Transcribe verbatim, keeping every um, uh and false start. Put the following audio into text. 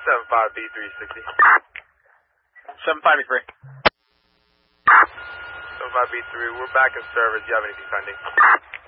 seven five B three sixty. seven five B three. seven five B three, we're back in service. Do you have anything pending?